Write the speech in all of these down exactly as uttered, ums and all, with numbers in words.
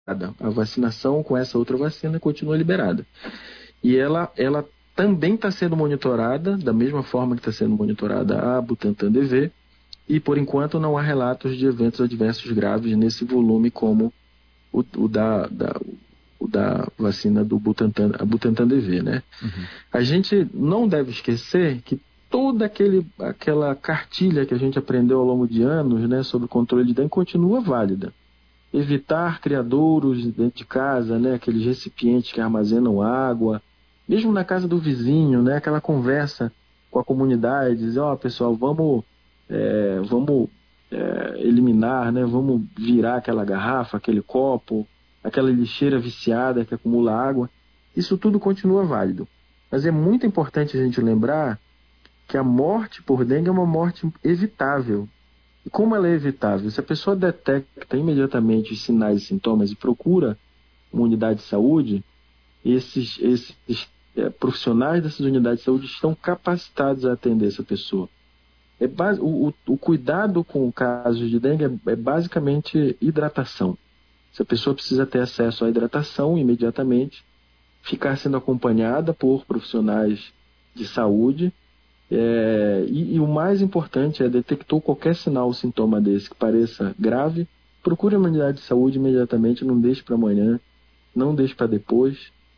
A vacinação com essa outra vacina continua liberada. E ela, ela também está sendo monitorada, da mesma forma que está sendo monitorada a Butantan D V, e por enquanto não há relatos de eventos adversos graves nesse volume como o, o, da, da, o da vacina do Butantan, a Butantan D V, né? Uhum. A gente não deve esquecer que toda aquele, aquela cartilha que a gente aprendeu ao longo de anos, né, sobre o controle de dengue continua válida. Evitar criadouros dentro de casa, né, aqueles recipientes que armazenam água, mesmo na casa do vizinho, né, aquela conversa com a comunidade, dizer, ó, oh, pessoal, vamos, é, vamos é, eliminar, né, vamos virar aquela garrafa, aquele copo, aquela lixeira viciada que acumula água. Isso tudo continua válido. Mas é muito importante a gente lembrar que a morte por dengue é uma morte evitável. E como ela é evitável? Se a pessoa detecta imediatamente os sinais e sintomas e procura uma unidade de saúde, esses, esses é, profissionais dessas unidades de saúde estão capacitados a atender essa pessoa. É base, o, o, o cuidado com o caso de dengue é, é basicamente hidratação. Se a pessoa precisa ter acesso à hidratação imediatamente, ficar sendo acompanhada por profissionais de saúde, É, e, e o mais importante é, detectou qualquer sinal ou sintoma desse que pareça grave, procure uma unidade de saúde imediatamente, não deixe para amanhã, não deixe para depois,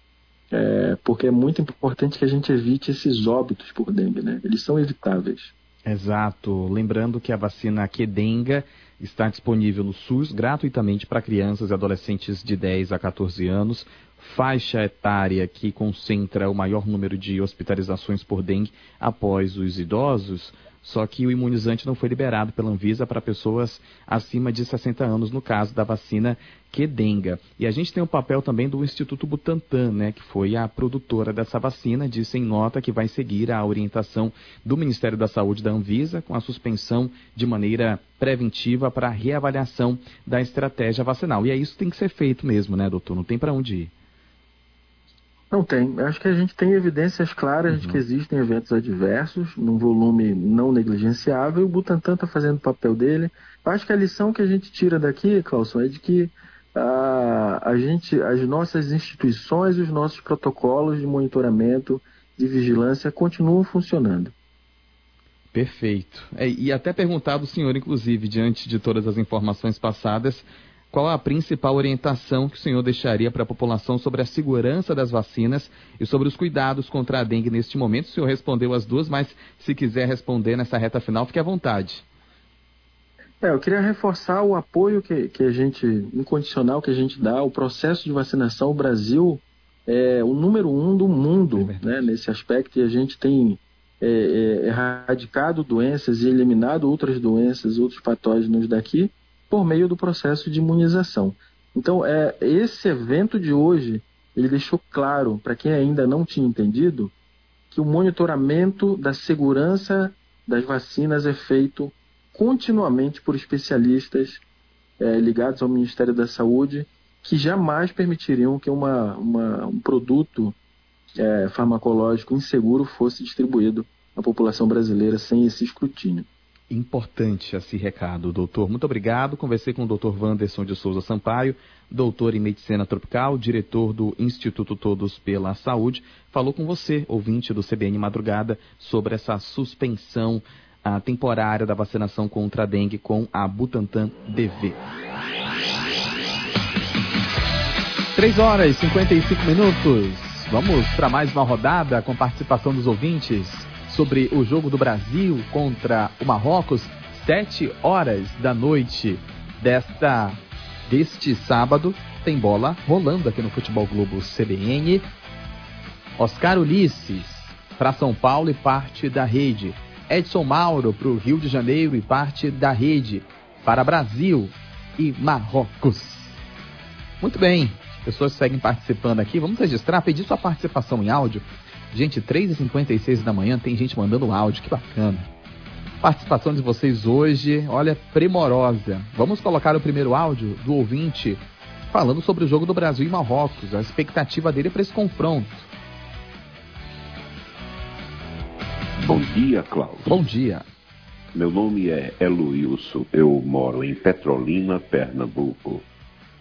é, porque é muito importante que a gente evite esses óbitos por dengue, né? Eles são evitáveis. Exato. Lembrando que a vacina Qdenga está disponível no SUS gratuitamente para crianças e adolescentes de dez a quatorze anos, faixa etária que concentra o maior número de hospitalizações por dengue após os idosos, só que o imunizante não foi liberado pela Anvisa para pessoas acima de sessenta anos, no caso da vacina Qdenga. E a gente tem o papel também do Instituto Butantan, né, que foi a produtora dessa vacina, disse em nota que vai seguir a orientação do Ministério da Saúde da Anvisa com a suspensão de maneira preventiva para a reavaliação da estratégia vacinal. E é isso que tem que ser feito mesmo, né, doutor? Não tem para onde ir. Não tem. Acho que a gente tem evidências claras uhum. de que existem eventos adversos, num volume não negligenciável. O Butantan está fazendo o papel dele. Acho que a lição que a gente tira daqui, Clauson, é de que a, a gente, as nossas instituições e os nossos protocolos de monitoramento, de vigilância, continuam funcionando. Perfeito. É, e até perguntar do senhor, inclusive, diante de todas as informações passadas, qual a principal orientação que o senhor deixaria para a população sobre a segurança das vacinas e sobre os cuidados contra a dengue neste momento? O senhor respondeu as duas, mas se quiser responder nessa reta final, fique à vontade. É, eu queria reforçar o apoio que, que a gente, incondicional que a gente dá ao processo de vacinação. O Brasil é o número um do mundo, é né, nesse aspecto, e a gente tem é, é, erradicado doenças e eliminado outras doenças, outros patógenos daqui, por meio do processo de imunização. Então, é, esse evento de hoje, ele deixou claro, para quem ainda não tinha entendido, que o monitoramento da segurança das vacinas é feito continuamente por especialistas é, ligados ao Ministério da Saúde, que jamais permitiriam que uma, uma, um produto é, farmacológico inseguro fosse distribuído à população brasileira sem esse escrutínio. Importante esse recado, doutor. Muito obrigado. Conversei com o doutor Wanderson de Souza Sampaio, doutor em Medicina Tropical, diretor do Instituto Todos pela Saúde. Falou com você, ouvinte do C B N Madrugada, sobre essa suspensão a temporária da vacinação contra a dengue com a Butantan D V. três horas e cinquenta e cinco minutos. Vamos para mais uma rodada com participação dos ouvintes sobre o jogo do Brasil contra o Marrocos, sete horas da noite desta, deste sábado. Tem bola rolando aqui no Futebol Globo C B N. Oscar Ulisses para São Paulo e parte da rede. Edson Mauro para o Rio de Janeiro e parte da rede. Para Brasil e Marrocos. Muito bem, as pessoas seguem participando aqui. Vamos registrar, pedir sua participação em áudio. Gente, três e cinquenta e seis da manhã, tem gente mandando áudio, que bacana. Participação de vocês hoje, olha, primorosa. Vamos colocar o primeiro áudio do ouvinte falando sobre o jogo do Brasil e Marrocos, a expectativa dele para esse confronto. Bom dia, Cláudio. Bom dia. Meu nome é Eloilson, eu moro em Petrolina, Pernambuco.